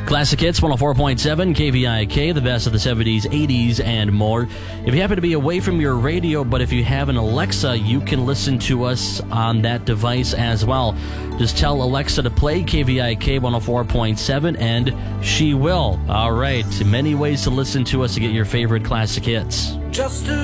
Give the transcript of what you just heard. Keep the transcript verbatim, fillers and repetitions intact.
Classic Hits one oh four point seven, K V I K, the best of the seventies, eighties, and more. If you happen to be away from your radio, but if you have an Alexa, you can listen to us on that device as well. Just tell Alexa to play K V I K one oh four point seven, and she will. All right, many ways to listen to us to get your favorite classic hits. Just to